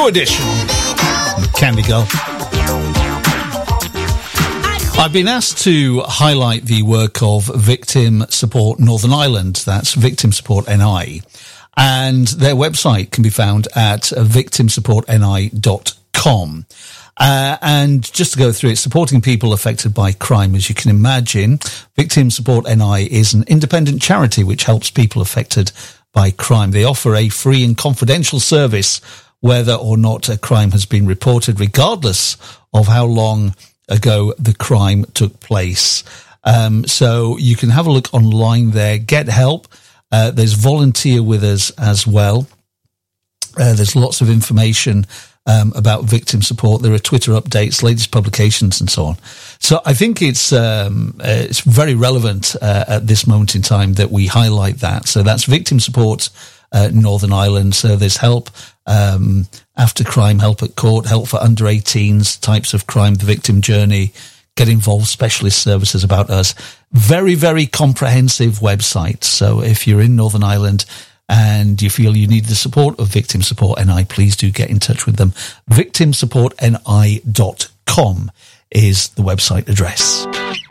New Edition. Candy Girl. I've been asked to highlight the work of Victim Support Northern Ireland. That's Victim Support NI. And their website can be found at victimsupportni.com. And just to go through it, supporting people affected by crime, as you can imagine, Victim Support NI is an independent charity which helps people affected by crime. They offer a free and confidential service whether or not a crime has been reported, regardless of how long ago the crime took place. So you can have a look online there, get help. There's volunteer with us as well. There's lots of information about victim support. There are Twitter updates, latest publications, and so on. So I think it's very relevant at this moment in time that we highlight that. So that's Victim Support Northern Ireland. So there's help after crime, help at court, help for under 18s, types of crime, the victim journey, get involved, specialist services about us. Very, very comprehensive website. So if you're in Northern Ireland and you feel you need the support of Victim Support NI, please do get in touch with them. victimsupportni.com is the website address.